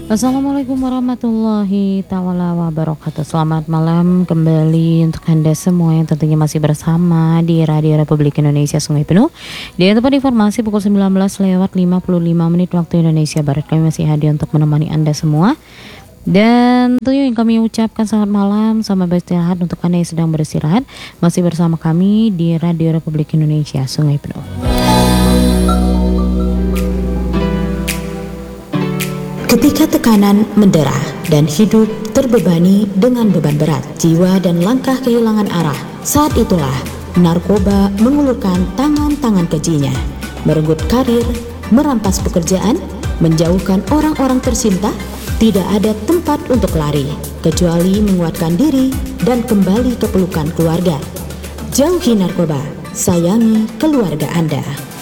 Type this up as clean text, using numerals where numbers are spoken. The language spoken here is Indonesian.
Assalamualaikum warahmatullahi ta'ala wabarakatuh. Selamat malam kembali untuk Anda semua yang tentunya masih bersama di Radio Republik Indonesia Sungai Penuh. Di tempat informasi pukul 19:55 waktu Indonesia Barat. Kami masih hadir untuk menemani Anda semua. Dan tentunya yang kami ucapkan selamat malam, selamat beristirahat untuk Anda yang sedang beristirahat. Masih bersama kami di Radio Republik Indonesia Sungai Penuh. Ketika tekanan mendera dan hidup terbebani dengan beban berat, jiwa dan langkah kehilangan arah, saat itulah narkoba mengulurkan tangan-tangan kejinya, merenggut karir, merampas pekerjaan, menjauhkan orang-orang tercinta. Tidak ada tempat untuk lari, kecuali menguatkan diri dan kembali ke pelukan keluarga. Jauhi narkoba, sayangi keluarga Anda.